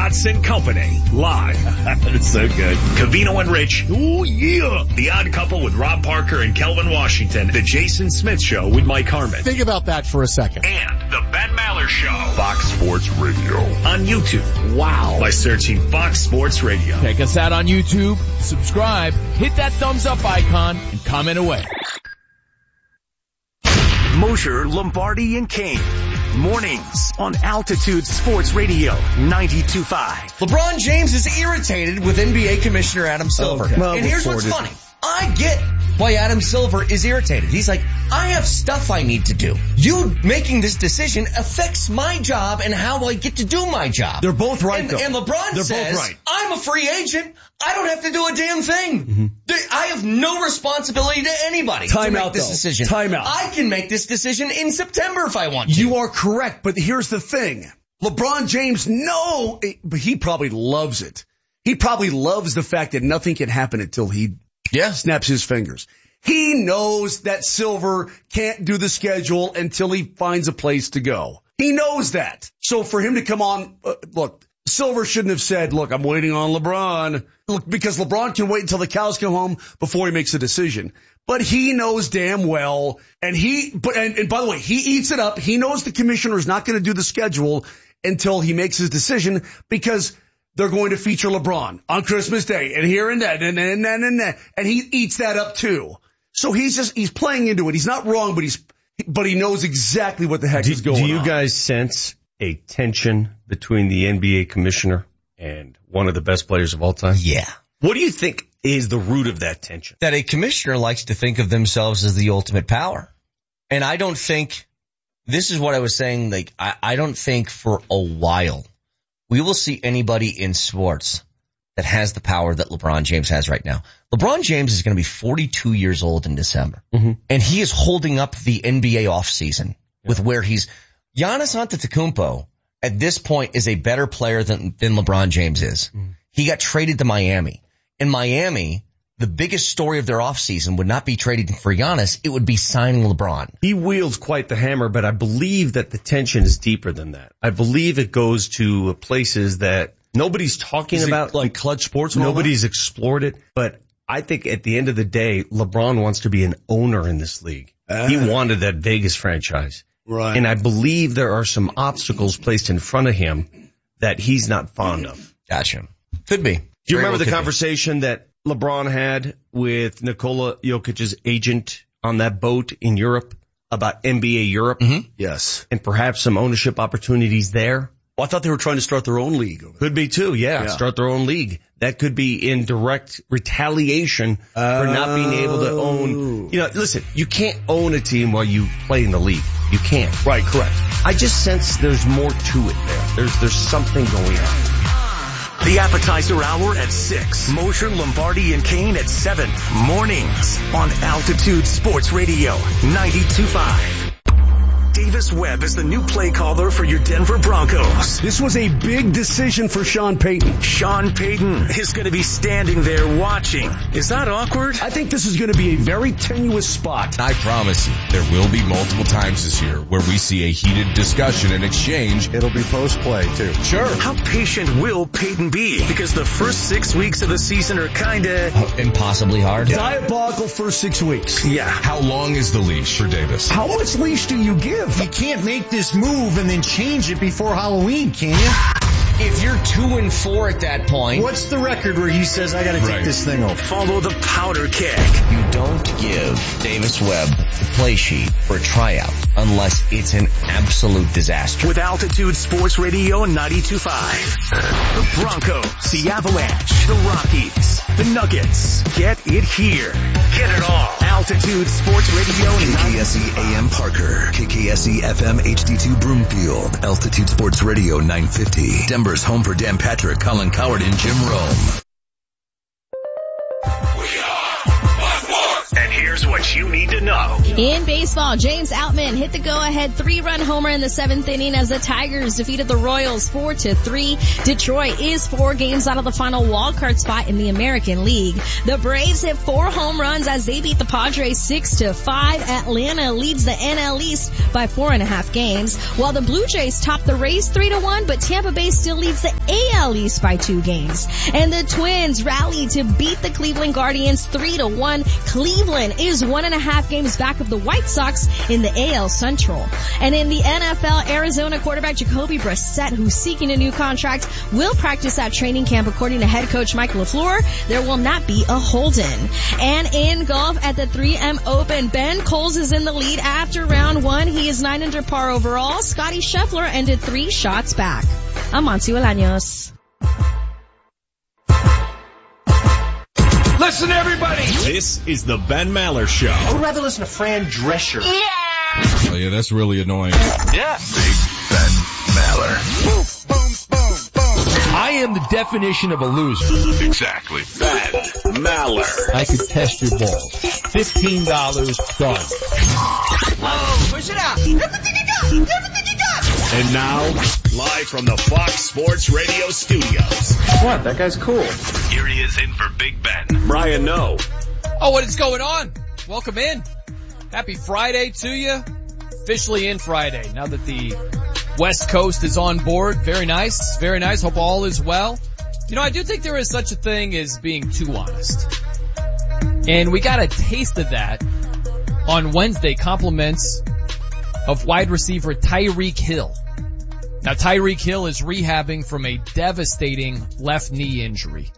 Watts and Company, live. That's so good. Covino and Rich. Ooh, yeah. The Odd Couple with Rob Parker and Kelvin Washington. The Jason Smith Show with Mike Harmon. Think about that for a second. And the Ben Maller Show. Fox Sports Radio. On YouTube. Wow. By searching Fox Sports Radio. Check us out on YouTube. Subscribe. Hit that thumbs up icon and comment away. Mosher, Lombardi, and Kane. Mornings on Altitude Sports Radio 92.5. LeBron James is irritated with NBA Commissioner Adam Silver. Okay. Well, and here's what's funny. I get why Adam Silver is irritated. He's like, I have stuff I need to do. You making this decision affects my job and how I get to do my job. They're both right, though. And LeBron says, both right. I'm a free agent. I don't have to do a damn thing. Mm-hmm. I have no responsibility to anybody to make this decision. Time out. I can make this decision in September if I want to. You are correct, but here's the thing. LeBron James, but he probably loves it. He probably loves the fact that nothing can happen until he snaps his fingers. He knows that Silver can't do the schedule until he finds a place to go. He knows that. So for him to come on, look, Silver shouldn't have said, look, I'm waiting on LeBron. Look, because LeBron can wait until the cows come home before he makes a decision. But he knows damn well, and by the way, he eats it up. He knows the commissioner is not going to do the schedule until he makes his decision because they're going to feature LeBron on Christmas Day and here and that and that. And he eats that up too. So he's playing into it. He's not wrong, but he knows exactly what the heck is going on. Do you guys sense a tension between the NBA commissioner and one of the best players of all time? Yeah. What do you think is the root of that tension? That a commissioner likes to think of themselves as the ultimate power. And I don't think, this is what I was saying, like, I don't think for a while we will see anybody in sports that has the power that LeBron James has right now. LeBron James is going to be 42 years old in December. Mm-hmm. And he is holding up the NBA offseason with where Giannis Antetokounmpo at this point is a better player than LeBron James is. Mm-hmm. He got traded to Miami. In Miami, the biggest story of their offseason would not be trading for Giannis. It would be signing LeBron. He wields quite the hammer, but I believe that the tension is deeper than that. I believe it goes to places that nobody's talking about. Like clutch sports? Nobody's explored it. But I think at the end of the day, LeBron wants to be an owner in this league. He wanted that Vegas franchise. Right. And I believe there are some obstacles placed in front of him that he's not fond of. Gotcha. Could be. Do you remember the conversation that LeBron had with Nikola Jokic's agent on that boat in Europe about NBA Europe? Mm-hmm. Yes. And perhaps some ownership opportunities there? Well, I thought they were trying to start their own league. Could be too, yeah. Start their own league. That could be in direct retaliation for not being able to own. Listen, you can't own a team while you play in the league. You can't. Right, correct. I just sense there's more to it there. There's something going on. The appetizer hour at 6. Mosher, Lombardi, and Kane at 7. Mornings on Altitude Sports Radio 92.5. Davis Webb is the new play caller for your Denver Broncos. This was a big decision for Sean Payton. Sean Payton is going to be standing there watching. Is that awkward? I think this is going to be a very tenuous spot. I promise you, there will be multiple times this year where we see a heated discussion and exchange. It'll be post-play, too. Sure. How patient will Payton be? Because the first 6 weeks of the season are kind of impossibly hard. Diabolical first 6 weeks. Yeah. How long is the leash for Davis? How much leash do you give? You can't make this move and then change it before Halloween, can you? If you're 2-4 at that point, what's the record where he says, I gotta take this thing over? Follow the powder keg. You don't give Davis Webb the play sheet for a tryout unless it's an absolute disaster. With Altitude Sports Radio 92.5. The Broncos, the Avalanche, the Rockies, the Nuggets. Get it here. Get it all. Altitude Sports Radio. KKSE AM Parker. KKSE FM HD2 Broomfield. Altitude Sports Radio 950. Denver's home for Dan Patrick, Colin Coward, and Jim Rome. And Here's what you need to know. In baseball, James Outman hit the go-ahead 3-run homer in the 7th inning as the Tigers defeated the Royals 4-3. Detroit is 4 games out of the final wildcard spot in the American League. The Braves hit 4 home runs as they beat the Padres 6-5. Atlanta leads the NL East by 4.5 games, while the Blue Jays top the Rays 3-1, but Tampa Bay still leads the AL East by 2 games. And the Twins rally to beat the Cleveland Guardians 3-1. Cleveland is 1.5 games back of the White Sox in the AL Central. And in the NFL, Arizona quarterback Jacoby Brissett, who's seeking a new contract, will practice at training camp. According to head coach Mike LaFleur, there will not be a hold-in. And in golf at the 3M Open, Ben Coles is in the lead after round 1. He is 9 under par overall. Scotty Scheffler ended 3 shots back. I'm Monty Olaños. Listen, everybody! This is the Ben Maller Show. I would rather listen to Fran Drescher. Yeah! Oh, yeah, that's really annoying. Yeah. Big Ben Maller. Boom, boom, boom, boom. I am the definition of a loser. Exactly. Ben Maller. I could test your balls. $15 done. Oh, push it out. Everything you got. Everything you got. And now, live from the Fox Sports Radio studios. What? That guy's cool. Here he is in for Big Ben. Brian Noe. Oh, what is going on? Welcome in. Happy Friday to you. Officially in Friday, now that the West Coast is on board. Very nice. Very nice. Hope all is well. You know, I do think there is such a thing as being too honest. And we got a taste of that on Wednesday. Compliments of wide receiver Tyreek Hill. Now, Tyreek Hill is rehabbing from a devastating left knee injury.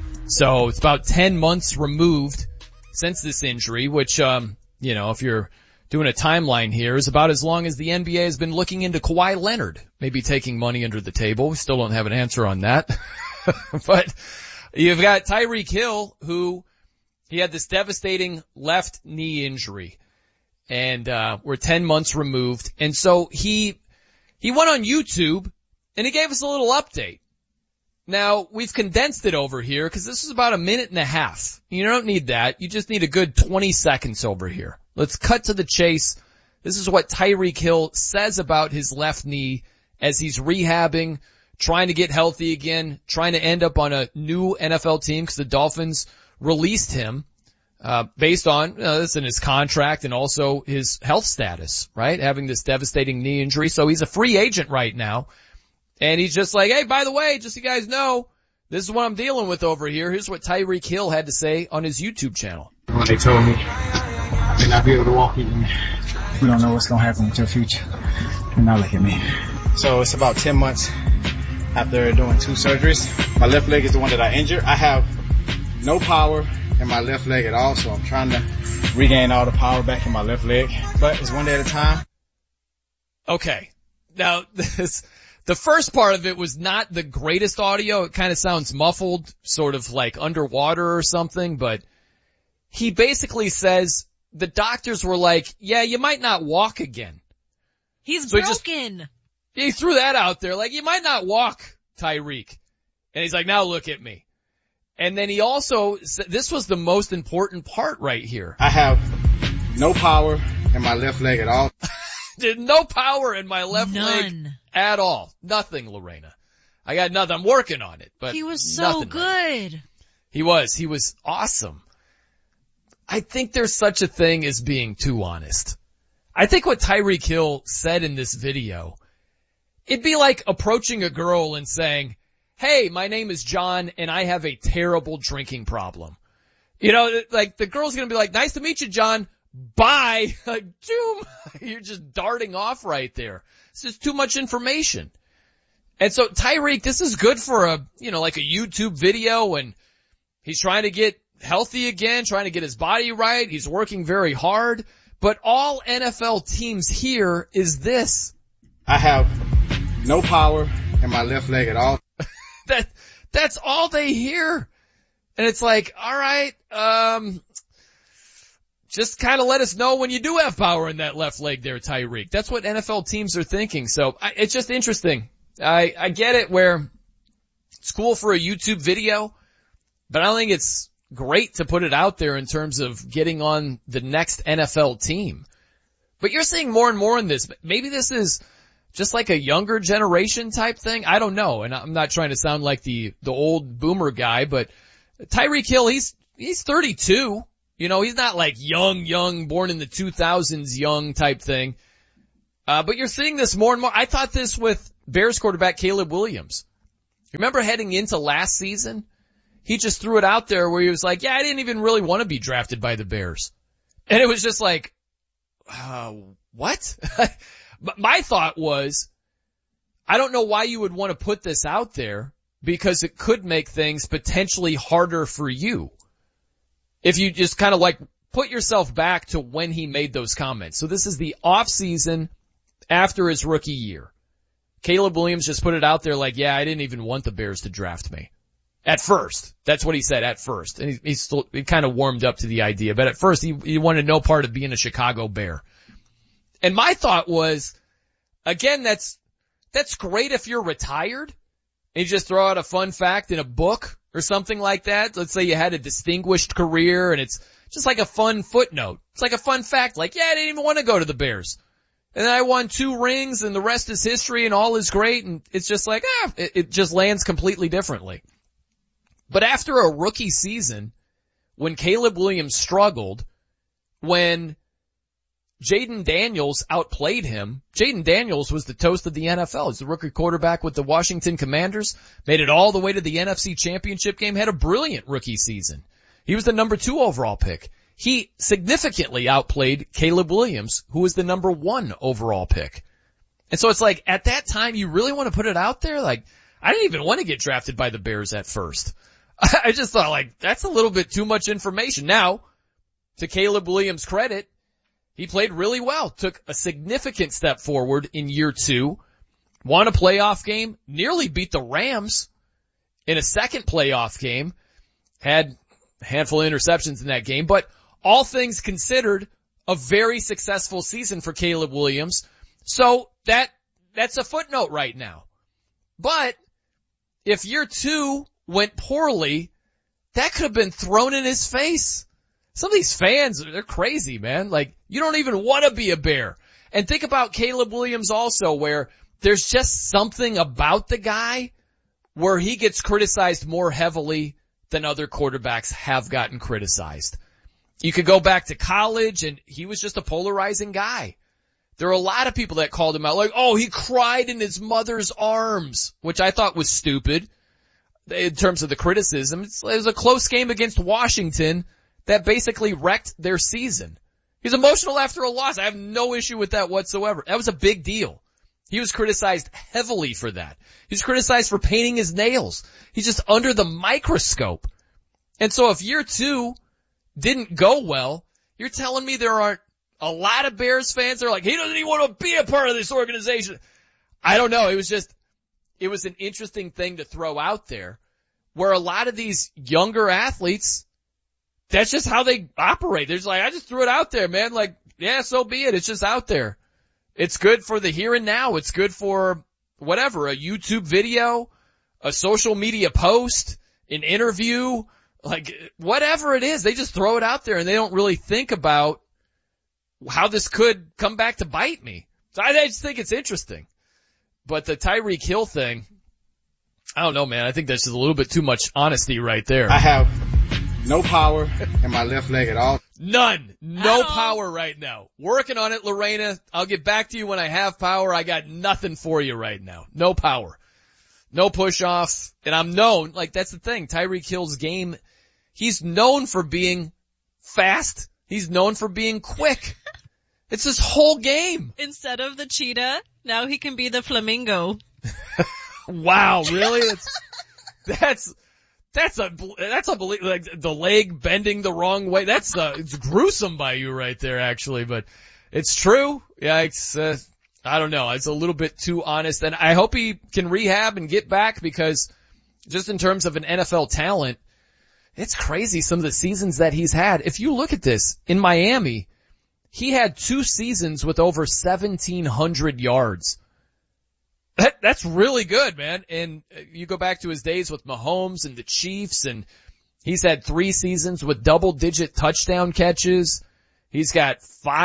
So it's about 10 months removed since this injury, which, you know, if you're doing a timeline here, is about as long as the NBA has been looking into Kawhi Leonard, maybe taking money under the table. We still don't have an answer on that. But you've got Tyreek Hill, who he had this devastating left knee injury, and we're 10 months removed. And so he went on YouTube and he gave us a little update. Now, we've condensed it over here because this is about 1.5 minutes. You don't need that. You just need a good 20 seconds over here. Let's cut to the chase. This is what Tyreek Hill says about his left knee as he's rehabbing, trying to get healthy again, trying to end up on a new NFL team because the Dolphins released him based on this in his contract and also his health status, right? Having this devastating knee injury. So he's a free agent right now. And he's just like, hey, by the way, just so you guys know, this is what I'm dealing with over here. Here's what Tyreek Hill had to say on his YouTube channel. When they told me I may not be able to walk even, we don't know what's going to happen with your future. And now look at me. So it's about 10 months after doing 2 surgeries. My left leg is the one that I injured. I have no power in my left leg at all, so I'm trying to regain all the power back in my left leg. But it's one day at a time. Okay. Now, the first part of it was not the greatest audio. It kind of sounds muffled, sort of like underwater or something, but he basically says the doctors were like, yeah, you might not walk again. He's broken. He threw that out there, like, you might not walk, Tyreek. And he's like, now look at me. And then he also said, this was the most important part right here. I have no power in my left leg at all. There's no power in my left leg at all. Nothing, Lorena. I got nothing. I'm working on it, but he was so good. Right. He was awesome. I think there's such a thing as being too honest. I think what Tyreek Hill said in this video, it'd be like approaching a girl and saying, hey, my name is John and I have a terrible drinking problem. You know, like the girl's gonna be like, nice to meet you, John. Bye. Like, doom. You're just darting off right there. This is too much information. And so Tyreek, this is good for like a YouTube video, and he's trying to get healthy again, trying to get his body right. He's working very hard. But all NFL teams hear is this. I have no power in my left leg at all. That's all they hear. And it's like, all right, just kind of let us know when you do have power in that left leg there, Tyreek. That's what NFL teams are thinking. So it's just interesting. I get it where it's cool for a YouTube video, but I don't think it's great to put it out there in terms of getting on the next NFL team. But you're seeing more and more in this. Maybe this is just like a younger generation type thing. I don't know. And I'm not trying to sound like the old boomer guy, but Tyreek Hill, he's 32. You know, he's not like young, born in the 2000s young type thing. But you're seeing this more and more. I thought this with Bears quarterback Caleb Williams. You remember heading into last season? He just threw it out there where he was like, yeah, I didn't even really want to be drafted by the Bears. And it was just like, what? My thought was, I don't know why you would want to put this out there because it could make things potentially harder for you. If you just kind of like put yourself back to when he made those comments. So this is the off season after his rookie year. Caleb Williams just put it out there like, yeah, I didn't even want the Bears to draft me. At first. That's what he said at first. And he kind of warmed up to the idea. But at first he wanted no part of being a Chicago Bear. And my thought was, again, that's great if you're retired and you just throw out a fun fact in a book or something like that. Let's say you had a distinguished career and it's just like a fun footnote. It's like a fun fact, like, yeah, I didn't even want to go to the Bears. And then I won 2 rings and the rest is history and all is great. And it's just like, it just lands completely differently. But after a rookie season, when Caleb Williams struggled, when Jaden Daniels outplayed him, Jaden Daniels was the toast of the NFL. He's the rookie quarterback with the Washington Commanders, made it all the way to the NFC Championship game, had a brilliant rookie season. He was the number 2 overall pick. He significantly outplayed Caleb Williams, who was the number 1 overall pick. And so it's like, at that time, you really want to put it out there? Like, I didn't even want to get drafted by the Bears at first. I just thought, like, that's a little bit too much information. Now, to Caleb Williams' credit, he played really well, took a significant step forward in year 2, won a playoff game, nearly beat the Rams in a second playoff game, had a handful of interceptions in that game, but all things considered, a very successful season for Caleb Williams. So that's a footnote right now. But if year 2 went poorly, that could have been thrown in his face. Some of these fans, they're crazy, man. Like, you don't even want to be a Bear. And think about Caleb Williams also, where there's just something about the guy where he gets criticized more heavily than other quarterbacks have gotten criticized. You could go back to college and he was just a polarizing guy. There are a lot of people that called him out like, oh, he cried in his mother's arms, which I thought was stupid in terms of the criticism. It was a close game against Washington that basically wrecked their season. He's emotional after a loss. I have no issue with that whatsoever. That was a big deal. He was criticized heavily for that. He was criticized for painting his nails. He's just under the microscope. And so if year 2 didn't go well, you're telling me there aren't a lot of Bears fans that are like, he doesn't even want to be a part of this organization. I don't know. It was an interesting thing to throw out there where a lot of these younger athletes, that's just how they operate. They're just like, I just threw it out there, man. Like, yeah, so be it. It's just out there. It's good for the here and now. It's good for whatever, a YouTube video, a social media post, an interview, like whatever it is. They just throw it out there and they don't really think about how this could come back to bite me. So I just think it's interesting. But the Tyreek Hill thing, I don't know, man. I think that's just a little bit too much honesty right there. I have no power in my left leg at all. None. No power right now. Working on it, Lorena. I'll get back to you when I have power. I got nothing for you right now. No power. No push off. And I'm known, like that's the thing. Tyreek Hill's game, he's known for being fast. He's known for being quick. It's his whole game. Instead of the cheetah, now he can be the flamingo. Wow, really? That's unbelievable. Like the leg bending the wrong way. It's gruesome by you right there, actually, but it's true. Yeah, I don't know. It's a little bit too honest, and I hope he can rehab and get back because just in terms of an NFL talent, it's crazy some of the seasons that he's had. If you look at this, in Miami, he had 2 seasons with over 1,700 yards. That's really good, man. And you go back to his days with Mahomes and the Chiefs, and He's had 3 seasons with double-digit touchdown catches. He's got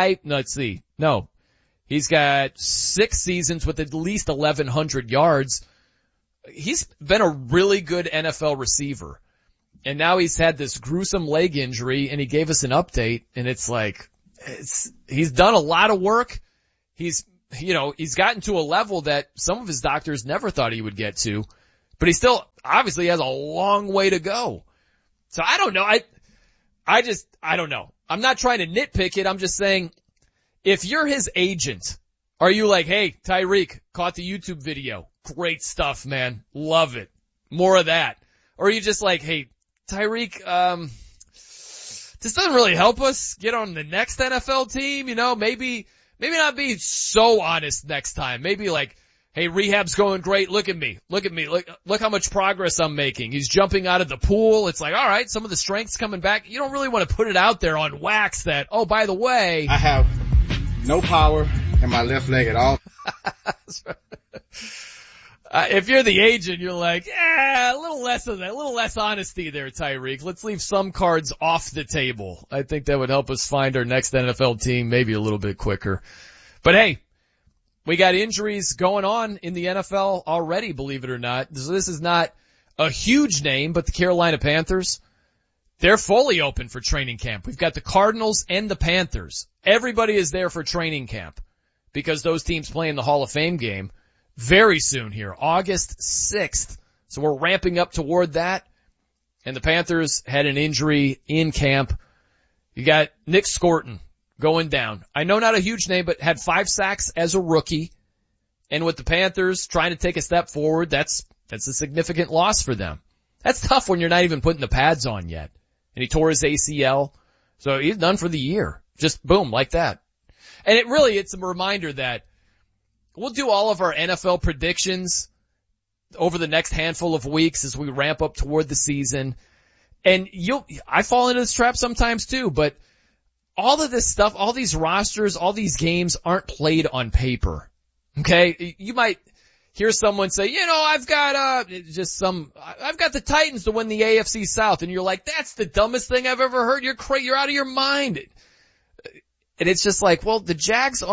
he's got 6 seasons with at least 1,100 yards. He's been a really good NFL receiver. And now he's had this gruesome leg injury, and he gave us an update, and it's like, he's done a lot of work. He's gotten to a level that some of his doctors never thought he would get to, but he still obviously has a long way to go. So I don't know. I don't know. I'm not trying to nitpick it. I'm just saying, if you're his agent, are you like, hey, Tyreek, caught the YouTube video. Great stuff, man. Love it. More of that. Or are you just like, hey, Tyreek, this doesn't really help us get on the next NFL team, maybe not be so honest next time. Maybe like, hey, rehab's going great. Look at me. Look how much progress I'm making. He's jumping out of the pool. It's like, all right, some of the strength's coming back. You don't really want to put it out there on wax that, oh, by the way, I have no power in my left leg at all. If you're the agent, you're like, a little less of that, a little less honesty there, Tyreek. Let's leave some cards off the table. I think that would help us find our next NFL team maybe a little bit quicker. But hey, we got injuries going on in the NFL already, believe it or not. So this is not a huge name, but the Carolina Panthers, they're fully open for training camp. We've got the Cardinals and the Panthers. Everybody is there for training camp because those teams play in the Hall of Fame game very soon here, August 6th. So we're ramping up toward that. And the Panthers had an injury in camp. You got Nick Scorton going down. I know not a huge name, but had 5 sacks as a rookie. And with the Panthers trying to take a step forward, that's a significant loss for them. That's tough when you're not even putting the pads on yet. And he tore his ACL. So he's done for the year. Just boom, like that. And it's a reminder that we'll do all of our NFL predictions over the next handful of weeks as we ramp up toward the season. And I fall into this trap sometimes too, but all of this stuff, all these rosters, all these games aren't played on paper. Okay? You might hear someone say, I've got the Titans to win the AFC South. And you're like, that's the dumbest thing I've ever heard. You're out of your mind. And it's just like, well, the Jags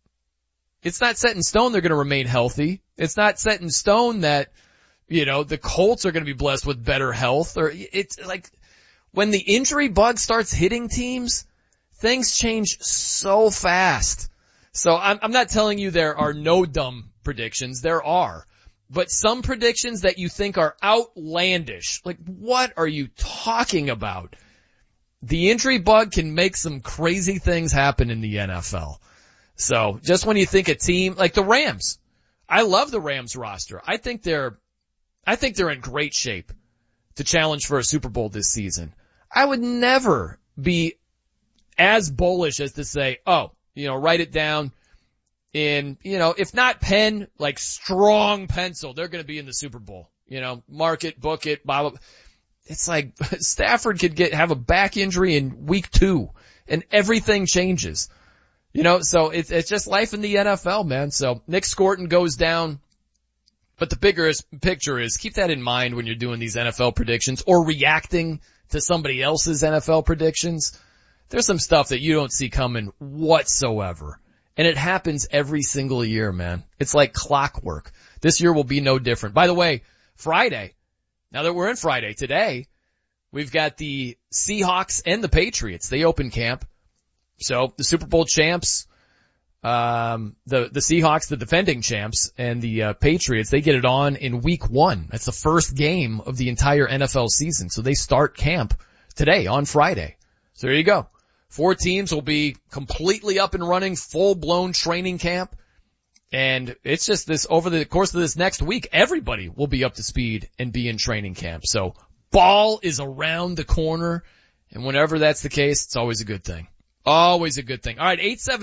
it's not set in stone they're going to remain healthy. It's not set in stone that, the Colts are going to be blessed with better health. Or it's like when the injury bug starts hitting teams, things change so fast. So I'm not telling you there are no dumb predictions. There are. But some predictions that you think are outlandish, like what are you talking about? The injury bug can make some crazy things happen in the NFL. So just when you think a team like the Rams, I love the Rams roster. I think they're in great shape to challenge for a Super Bowl this season. I would never be as bullish as to say, write it down in, if not pen, like strong pencil, they're going to be in the Super Bowl. Mark it, book it, blah, blah. It's like Stafford could have a back injury in week 2 and everything changes. So it's just life in the NFL, man. So Nick Scorton goes down, but the bigger picture is keep that in mind when you're doing these NFL predictions or reacting to somebody else's NFL predictions. There's some stuff that you don't see coming whatsoever. And it happens every single year, man. It's like clockwork. This year will be no different. By the way, Friday, now that we're in Friday, today, we've got the Seahawks and the Patriots. They open camp. So the Super Bowl champs, the Seahawks, the defending champs, and the Patriots, they get it on in week 1. That's the first game of the entire NFL season. So they start camp today on Friday. So there you go. 4 teams will be completely up and running, full-blown training camp. And it's just this, over the course of this next week, everybody will be up to speed and be in training camp. So ball is around the corner. And whenever that's the case, it's always a good thing. Always a good thing. All right,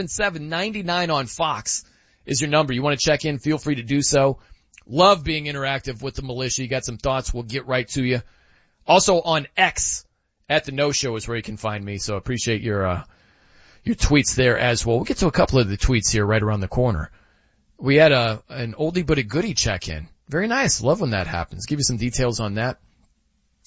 877-99 on Fox is your number. You want to check in, feel free to do so. Love being interactive with the militia. You got some thoughts, we'll get right to you. Also on X, at the No Show is where you can find me. So appreciate your tweets there as well. We'll get to a couple of the tweets here right around the corner. We had an oldie but a goodie check-in. Very nice. Love when that happens. Give you some details on that.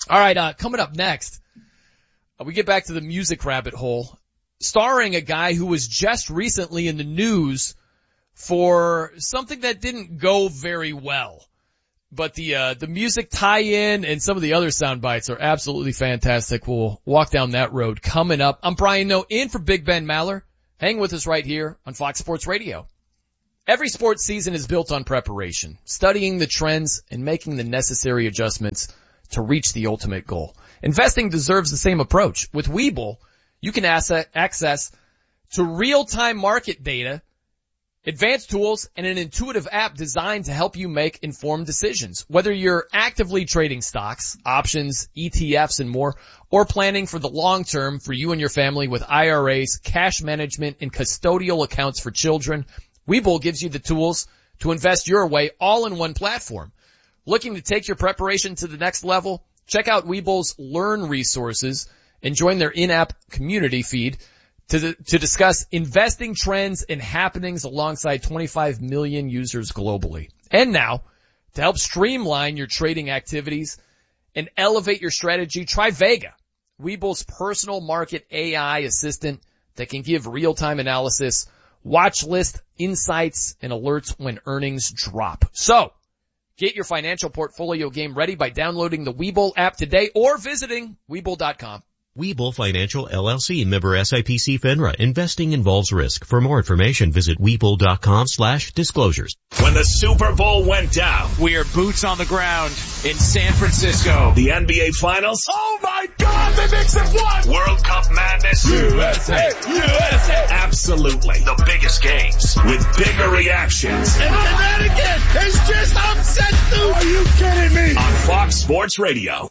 All right, coming up next, we get back to the music rabbit hole, starring a guy who was just recently in the news for something that didn't go very well. But the music tie-in and some of the other sound bites are absolutely fantastic. We'll walk down that road coming up. I'm Brian Noe, in for Big Ben Maller. Hang with us right here on Fox Sports Radio. Every sports season is built on preparation, studying the trends and making the necessary adjustments to reach the ultimate goal. Investing deserves the same approach. With Webull, you can access to real-time market data, advanced tools, and an intuitive app designed to help you make informed decisions. Whether you're actively trading stocks, options, ETFs, and more, or planning for the long term for you and your family with IRAs, cash management, and custodial accounts for children, Webull gives you the tools to invest your way all in one platform. Looking to take your preparation to the next level? Check out Webull's Learn resources and join their in-app community feed to discuss investing trends and happenings alongside 25 million users globally. And now, to help streamline your trading activities and elevate your strategy, try Vega, Webull's personal market AI assistant that can give real-time analysis, watch list insights, and alerts when earnings drop. So, get your financial portfolio game ready by downloading the Webull app today or visiting Webull.com. Webull Financial LLC, member SIPC FINRA. Investing involves risk. For more information, visit Webull.com/disclosures. When the Super Bowl went down, we are boots on the ground in San Francisco. The NBA Finals. Oh my God, the Knicks have won! World Cup madness. USA! USA! Absolutely. The biggest games with bigger reactions. And Connecticut is just upset, dude! Are you kidding me? On Fox Sports Radio.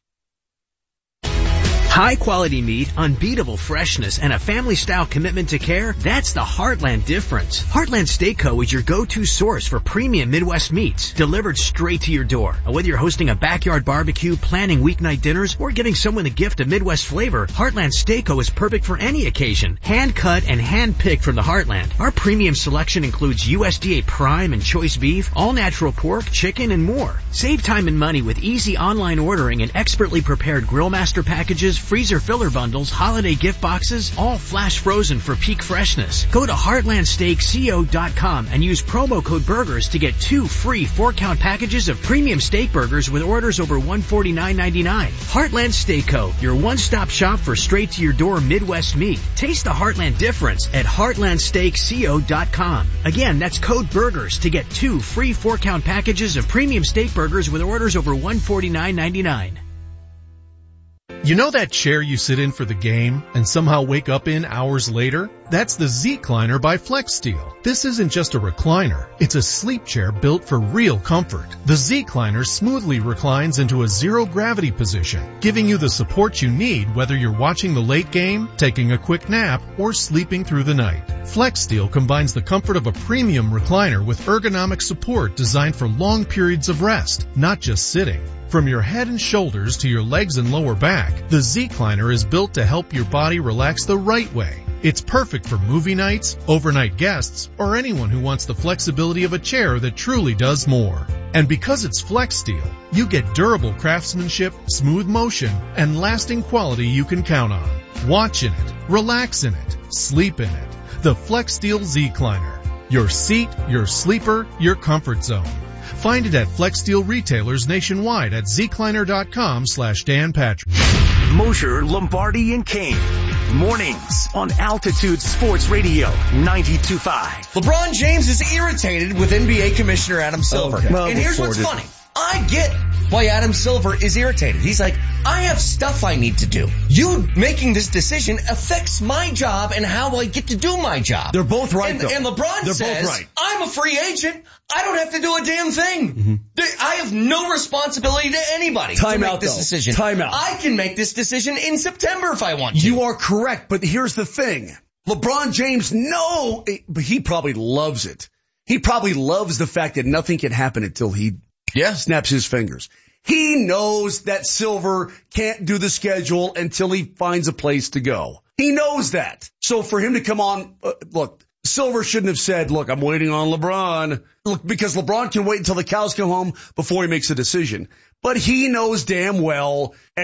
High quality meat, unbeatable freshness, and a family-style commitment to care, that's the Heartland difference. Heartland Steak Co. is your go-to source for premium Midwest meats, delivered straight to your door. Whether you're hosting a backyard barbecue, planning weeknight dinners, or giving someone a gift of Midwest flavor, Heartland Steak Co. is perfect for any occasion. Hand-cut and hand-picked from the Heartland. Our premium selection includes USDA prime and choice beef, all-natural pork, chicken, and more. Save time and money with easy online ordering and expertly prepared Grillmaster packages, freezer filler bundles, holiday gift boxes, all flash frozen for peak freshness. Go to heartlandsteakco.com and use promo code BURGERS to get 2 free 4-count packages of premium steak burgers with orders over $149.99. Heartland Steak Co., your one-stop shop for straight-to-your-door Midwest meat. Taste the Heartland difference at heartlandsteakco.com. Again, that's code BURGERS to get 2 free 4-count packages of premium steak burgers with orders over $149.99. You know that chair you sit in for the game and somehow wake up in hours later? That's the Z-Cliner by FlexSteel. This isn't just a recliner. It's a sleep chair built for real comfort. The Z-Cliner smoothly reclines into a zero-gravity position, giving you the support you need whether you're watching the late game, taking a quick nap, or sleeping through the night. FlexSteel combines the comfort of a premium recliner with ergonomic support designed for long periods of rest, not just sitting. From your head and shoulders to your legs and lower back, the Z-Cliner is built to help your body relax the right way. It's perfect for movie nights, overnight guests, or anyone who wants the flexibility of a chair that truly does more. And because it's FlexSteel, you get durable craftsmanship, smooth motion, and lasting quality you can count on. Watch in it, relax in it, sleep in it. The FlexSteel Z-Cliner. Your seat, your sleeper, your comfort zone. Find it at FlexSteel retailers nationwide at zcliner.com/Dan Patrick. Mosher, Lombardi, and Kane. Mornings on Altitude Sports Radio 92.5. LeBron James is irritated with NBA Commissioner Adam Silver. Okay. Well, and here's what's funny. I get why Adam Silver is irritated. He's like, I have stuff I need to do. You making this decision affects my job and how I get to do my job. They're both right, though. And LeBron says, both right. I'm a free agent. I don't have to do a damn thing. Mm-hmm. I have no responsibility to anybody to make this decision. Time out. I can make this decision in September if I want to. You are correct, but here's the thing. LeBron James, but he probably loves it. He probably loves the fact that nothing can happen until he snaps his fingers. He knows that Silver can't do the schedule until he finds a place to go. He knows that. So for him to come on, look, Silver shouldn't have said, look, I'm waiting on LeBron. Look, because LeBron can wait until the cows come home before he makes a decision. But he knows damn well, and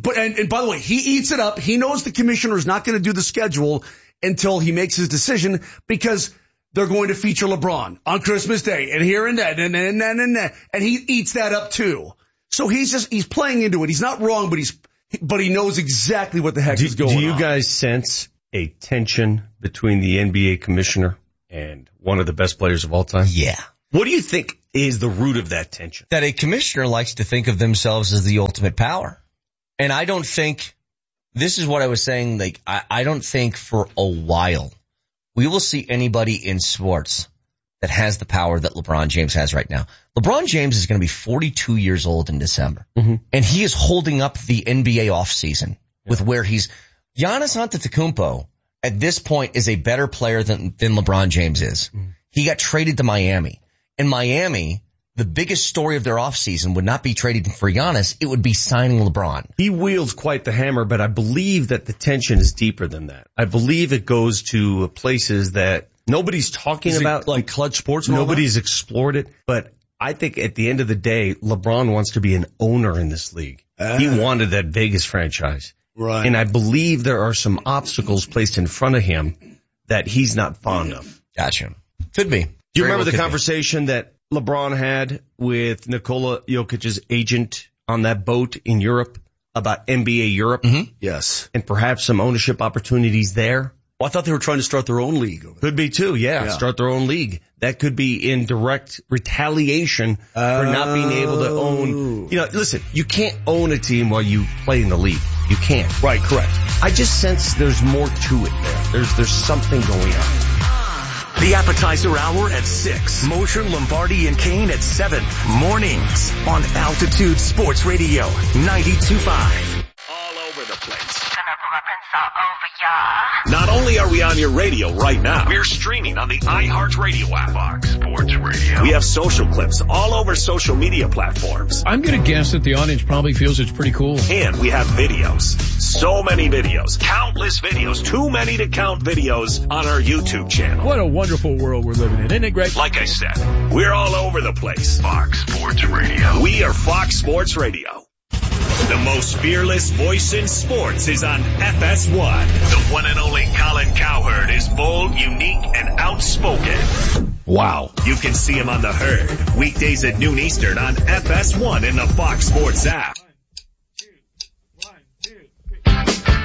by the way, he eats it up. He knows the commissioner is not going to do the schedule until he makes his decision, because they're going to feature LeBron on Christmas Day and here and that and that. And he eats that up too. So he's playing into it. He's not wrong, but he knows exactly what the heck is going on. Do you guys sense a tension between the NBA commissioner and one of the best players of all time? Yeah. What do you think is the root of that tension? That a commissioner likes to think of themselves as the ultimate power. And I don't think, this is what I was saying, like, I don't think for a while we will see anybody in sports that has the power that LeBron James has right now. LeBron James is going to be 42 years old in December. Mm-hmm. And he is holding up the NBA offseason with where Giannis Antetokounmpo at this point is a better player than LeBron James is. Mm-hmm. He got traded to Miami. In Miami, the biggest story of their offseason would not be trading for Giannis. It would be signing LeBron. He wields quite the hammer, but I believe that the tension is deeper than that. I believe it goes to places that nobody's talking about. Like Clutch Sports? Nobody's explored it. But I think at the end of the day, LeBron wants to be an owner in this league. He wanted that Vegas franchise. Right. And I believe there are some obstacles placed in front of him that he's not fond of. Gotcha. Could be. Do you remember the conversation that LeBron had with Nikola Jokic's agent on that boat in Europe about NBA Europe? Mm-hmm. Yes. And perhaps some ownership opportunities there? Well, I thought they were trying to start their own league. Could be too, yeah. Start their own league. That could be in direct retaliation for not being able to own. Listen, you can't own a team while you play in the league. You can't. Right, correct. I just sense there's more to it there. There's something going on. The appetizer hour at 6. Mosher, Lombardi, and Kane at 7. Mornings on Altitude Sports Radio 92.5. All over the place. Not only are we on your radio right now, we're streaming on the iHeartRadio app. Fox Sports Radio. We have social clips all over social media platforms. I'm going to guess that the audience probably feels it's pretty cool. And we have videos. So many videos. Countless videos. Too many to count videos on our YouTube channel. What a wonderful world we're living in. Isn't it great? Like I said, we're all over the place. Fox Sports Radio. We are Fox Sports Radio. The most fearless voice in sports is on FS1. The one and only Colin Cowherd is bold, unique, and outspoken. Wow. You can see him on The Herd, weekdays at noon Eastern on FS1 in the Fox Sports app.